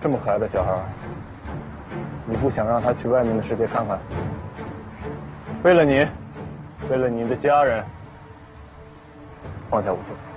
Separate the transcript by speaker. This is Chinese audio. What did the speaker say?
Speaker 1: 这么可爱的小孩，你不想让他去外面的世界看看？为了你，为了你的家人，放下武秀。